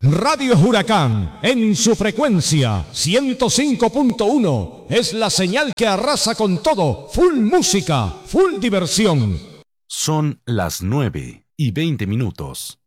Radio Huracán, en su frecuencia 105.1, es la señal que arrasa con todo, full música, full diversión. Son las 9:20.